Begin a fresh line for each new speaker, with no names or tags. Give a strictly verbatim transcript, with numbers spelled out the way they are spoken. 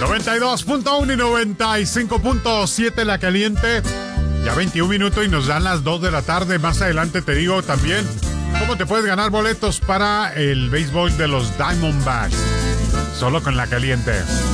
noventa y dos punto uno y noventa y cinco punto siete La Caliente. Ya veintiún minutos y nos dan las dos de la tarde. Más adelante te digo también cómo te puedes ganar boletos para el béisbol de los Diamondbacks. Solo con La Caliente.